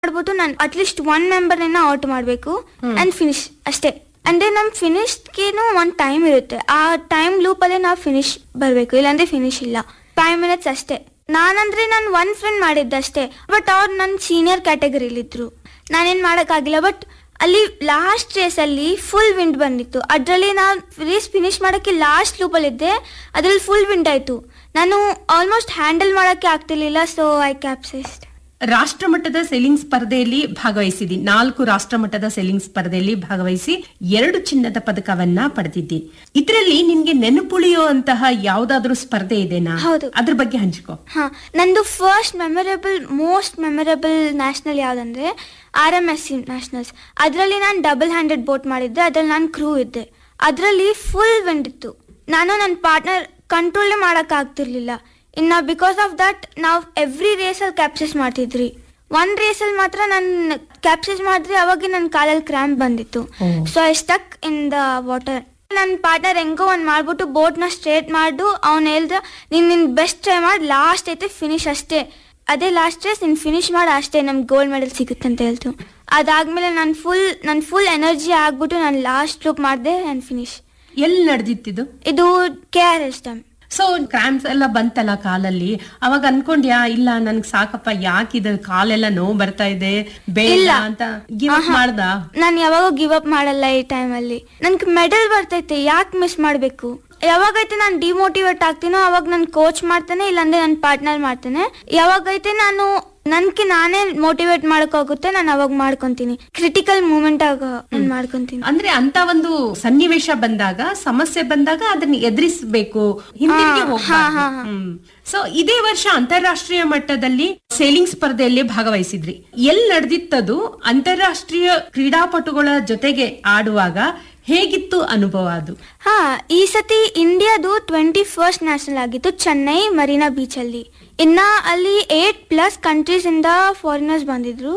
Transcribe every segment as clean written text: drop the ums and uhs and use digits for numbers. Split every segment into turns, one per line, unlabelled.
ಮಾಡ್ಬಿಟ್ಟು ನಾನು at least 1 ಮೆಂಬರ್ನ out ಮಾಡಬೇಕು ಅಂಡ್ ಫಿನಿಶ್ ಅಷ್ಟೇ. ಅಂದ್ರೆ ನಮ್ ಫಿನಿಶ್ಗೇನು ಒಂದು ಟೈಮ್ ಇರುತ್ತೆ, ಆ ಟೈಮ್ ಲೂಪ್ ಅಲ್ಲೇ ನಾವು ಫಿನಿಶ್ ಬರಬೇಕು, ಇಲ್ಲಾಂದ್ರೆ ಫಿನಿಶ್ ಇಲ್ಲ. 5 ಮಿನಿಟ್ಸ್ ಅಷ್ಟೇ. ನಾನು ಒನ್ ಫ್ರೆಂಡ್ ಮಾಡಿದ್ದೆ ಅಷ್ಟೇ, ಬಟ್ ಅವ್ರು ನನ್ನ ಸೀನಿಯರ್ ಕ್ಯಾಟಗರಿಲಿದ್ರು, ನಾನೇನ್ ಮಾಡೋಕ್ಕಾಗಿಲ್ಲ. ಬಟ್ ಅಲ್ಲಿ ಲಾಸ್ಟ್ ರೇಸ್ ಅಲ್ಲಿ ಫುಲ್ ವಿಂಡ್ ಬಂದಿತ್ತು, ಅದ್ರಲ್ಲಿ ನಾನು ರೇಸ್ ಫಿನಿಶ್ ಮಾಡಕ್ಕೆ ಲಾಸ್ಟ್ ಲೂಪ್ ಅಲ್ಲಿ ಇದ್ದೆ, ಅದ್ರಲ್ಲಿ ಫುಲ್ ವಿಂಡ್ ಆಯ್ತು, ನಾನು ಆಲ್ಮೋಸ್ಟ್ ಹ್ಯಾಂಡಲ್ ಮಾಡಕ್ಕೆ ಆಗ್ತಿರ್ಲಿಲ್ಲ. So I ಕ್ಯಾಪ್ಸೈಸ್ಡ್.
ರಾಷ್ಟ್ರ ಮಟ್ಟದ ಸೇಲಿಂಗ್ ಸ್ಪರ್ಧೆಯಲ್ಲಿ ಭಾಗವಹಿಸಿದಿ, 4 ರಾಷ್ಟ್ರ ಮಟ್ಟದ ಸೇಲಿಂಗ್ ಸ್ಪರ್ಧೆಯಲ್ಲಿ ಭಾಗವಹಿಸಿ 2 ಚಿನ್ನದ ಪದಕವನ್ನ ಪಡೆದಿದ್ದಿ. ಇದರಲ್ಲಿ ನಿನ್ಗೆ ನೆನಪುಳಿಯುವಂತಹ ಯಾವ್ದಾದ್ರು ಸ್ಪರ್ಧೆ ಇದೆನಾ?
ಹೌದು.
ಅದ್ರ ಬಗ್ಗೆ ಹಂಚ್ಕೋ.
ನಂದು first most memorable national ಯಾವ್ದಂದ್ರೆ RMSC nationals. ಅದ್ರಲ್ಲಿ ನಾನು ಡಬಲ್ ಹ್ಯಾಂಡೆಡ್ ಬೋಟ್ ಮಾಡಿದ್ದೆ, ಅದ್ರಲ್ಲಿ ನಾನು ಕ್ರೂ ಇದ್ದೆ. ಅದ್ರಲ್ಲಿ ಫುಲ್ ವಿಂಡ್ ಇತ್ತು, ನಾನು ನನ್ನ ಪಾರ್ಟ್ನರ್ ಕಂಟ್ರೋಲ್ ಮಾಡಕ್ ಆಗ್ತಿರ್ಲಿಲ್ಲ. ಇನ್ನ ಬಿಕಾಸ್ ಆಫ್ ದಟ್ ನಾವು ಎವ್ರಿ ರೇಸಲ್ಲಿ ಕ್ಯಾಪ್ಸೈಸ್ ಮಾಡ್ತಿದ್ರಿ. ಒಂದ್ ರೇಸಲ್ಲಿ ಮಾತ್ರ ನಾನು ಕ್ಯಾಪ್ಸೈಸ್ ಮಾಡಿದ್ರೆ ಅವಾಗ ನನ್ನ ಕಾಲಲ್ಲಿ ಕ್ರ್ಯಾಂಪ್ ಬಂದಿತ್ತು. So I stuck in the water. ನನ್ನ ಪಾರ್ಟ್ನರ್ ಹೆಂಗೋ ಒಂದ್ ಮಾಡ್ಬಿಟ್ಟು ಬೋಟ್ನ ಸ್ಟ್ರೇಟ್ ಮಾಡು, ಅವ್ನು ಹೇಳ್ದ ನಿನ್ ಬೆಸ್ಟ್ ಟ್ರೈ ಮಾಡಿ, ಲಾಸ್ಟ್ ಐತೆ ಫಿನಿಶ್ ಅಷ್ಟೇ, ಅದೇ ಲಾಸ್ಟ್ ರೇಸ್ ನೀನ್ ಫಿನಿಶ್ ಮಾಡಿ ಅಷ್ಟೇ, ನಮ್ಗೆ ಗೋಲ್ಡ್ ಮೆಡಲ್ ಸಿಗುತ್ತೆ ಅಂತ ಹೇಳ್ತು. ಅದಾದ್ಮೇಲೆ ನನ್ ಫುಲ್ ಎನರ್ಜಿ ಆಗ್ಬಿಟ್ಟು ನಾನು ಲಾಸ್ಟ್ ಲೂಪ್ ಮಾಡಿದೆ ಅಂಡ್ ಫಿನಿಶ್.
ಎಲ್ಲಿ ನಡೆದಿತ್ತಿದು?
ಇದು KRS ಡ್ಯಾಮ್.
ಸೊ ಕ್ರಾಂಪ್ಸ್ ಎಲ್ಲ ಬಂತಲ್ಲ ಕಾಲಲ್ಲಿ, ಅವಾಗ ಅನ್ಕೊಂಡ್ಯಾ ಇಲ್ಲ ನನ್ಗೆ ಸಾಕಪ್ಪ, ಯಾಕಿದ ಕಾಲೆಲ್ಲ ನೋವು ಬರ್ತಾ ಇದೆ ಬೇಡ ಅಂತ ಗಿವ್ ಅಪ್ ಮಾಡ್ದ?
ನಾನು ಯಾವಾಗ ಗಿವ್ ಅಪ್ ಮಾಡಲ್ಲ. ಈ ಟೈಮಲ್ಲಿ ನನ್ಗೆ ಮೆಡಲ್ ಬರ್ತೈತೆ, ಯಾಕೆ ಮಿಸ್ ಮಾಡ್ಬೇಕು? ಯಾವಾಗೈತೆ ನಾನು ಡಿಮೋಟಿವೇಟ್ ಆಗ್ತೀನೋ ಅವಾಗ ನನ್ ಕೋಚ್ ಮಾಡ್ತಾನೆ, ಇಲ್ಲಾಂದ್ರೆ ನನ್ನ ಪಾರ್ಟ್ನರ್ ಮಾಡ್ತಾನೆ. ಯಾವಾಗೈತೆ ನಾನು ನನ್ಗೆ ನಾನೇ ಮೋಟಿವೇಟ್ ಮಾಡಕ್ಕಾಗುತ್ತೆ, ನಾನು ಅವಾಗ ಮಾಡ್ಕೊಂತೀನಿ. ಕ್ರಿಟಿಕಲ್ ಮೂಮೆಂಟ್ ಆಗ ನಾನು ಮಾಡ್ಕೊಂತೀನಿ.
ಅಂದ್ರೆ ಅಂತ ಒಂದು ಸನ್ನಿವೇಶ ಬಂದಾಗ, ಸಮಸ್ಯೆ ಬಂದಾಗ ಅದನ್ನ ಎದುರಿಸಬೇಕು, ಹಿಂದಿರುಗಿ ಹೋಗ್ಬಾರ್ದು. ಸೊ ಇದೇ ವರ್ಷ ಅಂತಾರಾಷ್ಟ್ರೀಯ ಮಟ್ಟದಲ್ಲಿ ಸೇಲಿಂಗ್ ಸ್ಪರ್ಧೆಯಲ್ಲಿ ಭಾಗವಹಿಸಿದ್ರಿ. ಎಲ್ಲಿ ನಡೆದಿತ್ತದು? ಅಂತಾರಾಷ್ಟ್ರೀಯ ಕ್ರೀಡಾಪಟುಗಳ ಜೊತೆಗೆ ಆಡುವಾಗ ಹೇಗಿತ್ತು ಅನುಭವ ಅದು?
ಈ ಸತಿ ಇಂಡಿಯಾದು 21st ನ್ಯಾಷನಲ್ ಆಗಿತ್ತು ಚೆನ್ನೈ ಮರೀನಾ ಬೀಚ್ ಅಲ್ಲಿ. ಇನ್ನ ಅಲ್ಲಿ 8+ ಕಂಟ್ರೀಸ್ ಇಂದ ಫಾರಿನರ್ಸ್ ಬಂದಿದ್ರು.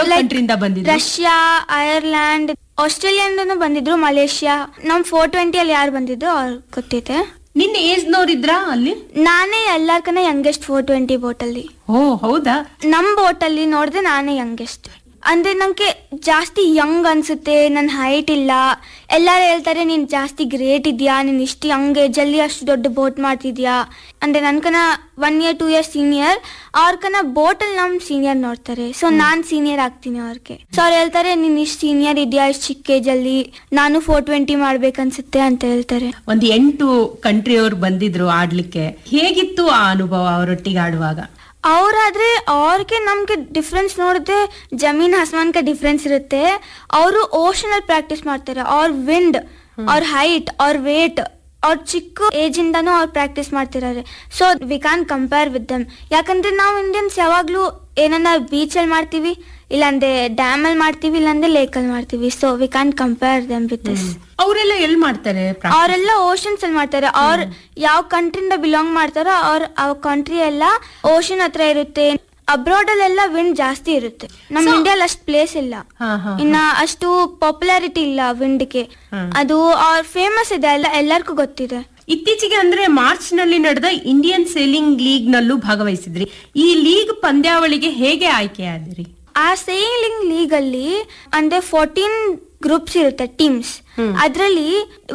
ರಷ್ಯಾ, ಐರ್ಲ್ಯಾಂಡ್, ಆಸ್ಟ್ರೇಲಿಯಾ ಬಂದಿದ್ರು, ಮಲೇಷ್ಯಾ. ನಮ್ 420 ಅಲ್ಲಿ ಯಾರು ಬಂದಿದ್ರು ಅವ್ರು ಗೊತ್ತೈತೆ.
ನಿನ್ನ ಏಜ್ ನೋಡಿದ್ರಾ ಅಲ್ಲಿ?
ನಾನೇ ಎಲ್ಲಾರ್ಕನ ಯಂಗೆಸ್ಟ್ 420 ಬೋಟ್ ಅಲ್ಲಿ.
ಓ ಹೌದಾ?
ನಮ್ ಬೋಟ್ ಅಲ್ಲಿ ನೋಡಿದ್ರೆ ನಾನೇ ಯಂಗೆಸ್ಟ್. ಅಂದ್ರೆ ನಂಗೆ ಜಾಸ್ತಿ ಯಂಗ್ ಅನ್ಸುತ್ತೆ, ನನ್ನ ಹೈಟ್ ಇಲ್ಲ. ಎಲ್ಲಾರು ಹೇಳ್ತಾರೆ ನೀನ್ ಜಾಸ್ತಿ ಗ್ರೇಟ್ ಇದ್ಯಾ, ನೀನ್ ಇಷ್ಟು ಯಂಗ್ ಏಜಲ್ಲಿ ಅಷ್ಟು ದೊಡ್ಡ ಬೋಟ್ ಮಾಡ್ತಿದ್ಯಾ. ಅಂದ್ರೆ ನನ್ಕನ 1 year 2 years ಸೀನಿಯರ್, ಅವ್ರಕನ ಬೋಟ್ ಅಲ್ಲಿ ನಮ್ ಸೀನಿಯರ್ ನೋಡ್ತಾರೆ. ಸೊ ನಾನ್ ಸೀನಿಯರ್ ಆಗ್ತೀನಿ ಅವ್ರಿಗೆ. ಸೊ ಅವ್ರು ಹೇಳ್ತಾರೆ ನೀನ್ ಇಷ್ಟು ಸೀನಿಯರ್ ಇದ್ಯಾ, ಇಷ್ಟು ಚಿಕ್ಕ ಏಜ್ ಅಲ್ಲಿ, ನಾನು 420 ಮಾಡ್ಬೇಕನ್ಸುತ್ತೆ ಅಂತ ಹೇಳ್ತಾರೆ.
ಒಂದು 8 ಕಂಟ್ರಿಯವ್ರು ಬಂದಿದ್ರು ಆಡ್ಲಿಕ್ಕೆ. ಹೇಗಿತ್ತು ಆ ಅನುಭವ ಅವರೊಟ್ಟಿಗೆ ಆಡುವಾಗ?
ಅವ್ರಾದ್ರೆ ಅವ್ರಿಗೆ ನಮ್ಗೆ ಡಿಫ್ರೆನ್ಸ್ ನೋಡಿದ್ರೆ ಜಮೀನ್ ಆಸ್ಮಾನ್ಗೆ ಡಿಫ್ರೆನ್ಸ್ ಇರುತ್ತೆ. ಅವರು ಓಷನ್ ಅಲ್ಲಿ ಪ್ರಾಕ್ಟೀಸ್ ಮಾಡ್ತಾರೆ, ಅವ್ರ ವಿಂಡ್, ಅವ್ರ ಹೈಟ್, ಅವ್ರ ವೇಟ್, ಅವ್ರ ಚಿಕ್ಕ ಏಜ್ ಇಂದಾನು ಅವ್ರು ಪ್ರಾಕ್ಟೀಸ್ ಮಾಡ್ತಿದ್ದಾರೆ. So we can compare with them. ಯಾಕಂದ್ರೆ ನಾವು ಇಂಡಿಯನ್ಸ್ ಯಾವಾಗ್ಲೂ ಏನನ್ನ ಬೀಚ್ ಅಲ್ಲಿ ಮಾಡ್ತೀವಿ, ಇಲ್ಲಾಂದ್ರೆ ಡ್ಯಾಮ್ ಅಲ್ಲಿ ಮಾಡ್ತೀವಿ, ಇಲ್ಲಾಂದ್ರೆ ಲೇಕ್ ಅಲ್ಲಿ ಮಾಡ್ತೀವಿ. So we can compare them with this.
ಅವರೆಲ್ಲ ಎಲ್ಲಿ ಮಾಡ್ತಾರೆ?
ಅವರೆಲ್ಲ ಓಷನ್ಸ್ ಅಲ್ಲಿ ಮಾಡ್ತಾರೆ. ಅವ್ರ ಯಾವ ಕಂಟ್ರಿಯಿಂದ ಬಿಲಾಂಗ್ ಮಾಡ್ತಾರೋ ಅವ್ರ ಕಂಟ್ರಿ ಎಲ್ಲ ಓಷನ್ ಹತ್ರ ಇರುತ್ತೆ. ಅಬ್ರಾಡ್ ಅಲ್ಲೆಲ್ಲ ವಿಂಡ್ ಜಾಸ್ತಿ ಇರುತ್ತೆ. ನಮ್ ಇಂಡಿಯಾಲ್ ಅಷ್ಟು ಪ್ಲೇಸ್ ಇಲ್ಲ, ಇನ್ನ ಅಷ್ಟು ಪಾಪ್ಯುಲಾರಿಟಿ ಇಲ್ಲ ವಿಂಡ್ಗೆ. ಅದು ಅವ್ರ ಫೇಮಸ್ ಇದೆ, ಎಲ್ಲರಿಗೂ ಗೊತ್ತಿದೆ.
ಇತ್ತೀಚೆಗೆ ಅಂದ್ರೆ ಮಾರ್ಚ್ ನಲ್ಲಿ ನಡೆದ ಇಂಡಿಯನ್ ಸೇಲಿಂಗ್ ಲೀಗ್ ನಲ್ಲೂ ಭಾಗವಹಿಸಿದ್ರಿ. ಈ ಲೀಗ್ ಪಂದ್ಯಾವಳಿಗೆ ಹೇಗೆ ಆಯ್ಕೆಯಾದ್ರಿ?
ಆ ಸೇಲಿಂಗ್ ಲೀಗ್ ಅಲ್ಲಿ ಅಂದ್ರೆ 14 ಗ್ರೂಪ್ಸ್ ಇರುತ್ತೆ, ಟೀಮ್ಸ್. ಅದ್ರಲ್ಲಿ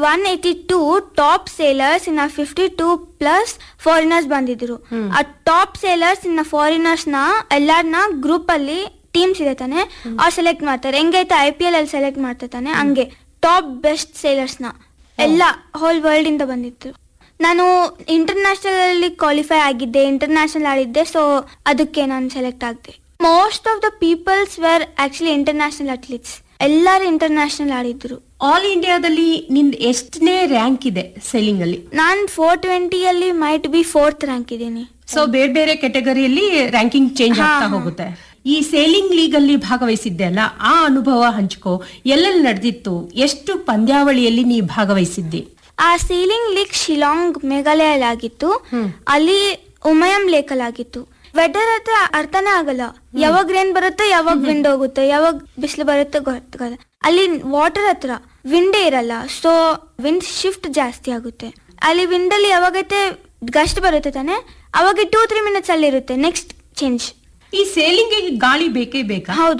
182 ಟಾಪ್ ಸೇಲರ್ಸ್ ಇನ್ನ 52+ ಫಾರಿನರ್ಸ್ ಬಂದಿದ್ರು. ಆ ಟಾಪ್ ಸೇಲರ್ಸ್ ಇನ್ನ ಫಾರಿನರ್ಸ್ ನ ಎಲ್ಲಾರ್ನ ಗ್ರೂಪ್ ಅಲ್ಲಿ ಟೀಮ್ಸ್ ಇದೆ ತಾನೆ, ಅವ್ರು ಸೆಲೆಕ್ಟ್ ಮಾಡ್ತಾರೆ. ಹೆಂಗೈತೆ IPL ಅಲ್ಲಿ ಸೆಲೆಕ್ಟ್ ಮಾಡ್ತಾರೆ ತಾನೆ, ಹಂಗೆ ಟಾಪ್ ಬೆಸ್ಟ್ ಸೇಲರ್ಸ್ ನ ಎಲ್ಲ ಹೋಲ್ ವರ್ಲ್ಡ್ ಇಂದ ಬಂದಿತ್ತು. ನಾನು ಇಂಟರ್ನ್ಯಾಷನಲ್ ಅಲ್ಲಿ ಕ್ವಾಲಿಫೈ ಆಗಿದ್ದೆ, ಇಂಟರ್ನ್ಯಾಷನಲ್ ಆಡಿದ್ದೆ. ಸೊ ಅದಕ್ಕೆ ನಾನು ಸೆಲೆಕ್ಟ್ ಆಗಿದ್ದೆ. Most of the people's wear actually international athletes. ಎಲ್ಲರೂ ಇಂಟರ್ನ್ಯಾಷನಲ್ ಆಡಿದ್ರು.
ಆಲ್ ಇಂಡಿಯಾದಲ್ಲಿ ನಿಂದ ಎಷ್ಟನೇ ರ್ಯಾಂಕ್ ಇದೆ ಸೇಲಿಂಗ್ ಅಲ್ಲಿ?
ನಾನ್ 420 ಅಲ್ಲಿ ಮೈಟ್ ಬಿ 4th ರ್ಯಾಂಕ್ ಇದ್ದೀನಿ.
ಸೊ ಬೇರೆ ಬೇರೆ ಕೆಟಗರಿಯಲ್ಲಿ ರ್ಯಾಂಕಿಂಗ್ ಚೇಂಜ್ ಆಗ್ತಾ ಹೋಗುತ್ತೆ. ಈ ಸೇಲಿಂಗ್ ಲೀಗ್ ಅಲ್ಲಿ ಭಾಗವಹಿಸಿದ್ದೆ ಅಲ್ಲ, ಆ ಅನುಭವ ಹಂಚ್ಕೋ. ಎಲ್ಲೆಲ್ಲಿ ನಡೆದಿತ್ತು? ಎಷ್ಟು ಪಂದ್ಯಾವಳಿಯಲ್ಲಿ ನೀ ಭಾಗವಹಿಸಿದ್ದಿ?
ಆ ಸೇಲಿಂಗ್ ಲೀಗ್ ಶಿಲಾಂಗ್ ಮೇಘಾಲಯಲ್ಲಿ ಆಗಿತ್ತು. ಅಲ್ಲಿ ಉಮಯಂ ಲೇಕ್ ಅಲ್ಲಿ ಆಗಿತ್ತು. ವೆದರ್ ಹತ್ರ ಅರ್ಥನೇ ಆಗಲ್ಲ, ಯಾವಾಗ ರೇನ್ ಬರುತ್ತೆ, ಯಾವಾಗ ವಿಂಡ್ ಹೋಗುತ್ತೆ, ಯಾವಾಗ ಬಿಸಿಲು ಬರುತ್ತೆ ಗೊತ್ತಾಗಲ್ಲ. ಅಲ್ಲಿ ವಾಟರ್ ಹತ್ರ ವಿಂಡೇ ಇರಲ್ಲ, ಸೊ ವಿಂಡ್ ಶಿಫ್ಟ್ ಜಾಸ್ತಿ ಆಗುತ್ತೆ. ಅಲ್ಲಿ ವಿಂಡ್ ಅಲ್ಲಿ ಯಾವಾಗೈತೆ ಗಸ್ಟ್ ಬರುತ್ತೆ ತಾನೆ, ಅವಾಗ 2-3 minutes ಅಲ್ಲಿ ಇರುತ್ತೆ, ನೆಕ್ಸ್ಟ್ ಚೇಂಜ್.
ಈ ಸೇಲಿಂಗ್ ಗಾಳಿ ಬೇಕೇ ಬೇಕಾ?
ಹೌದು.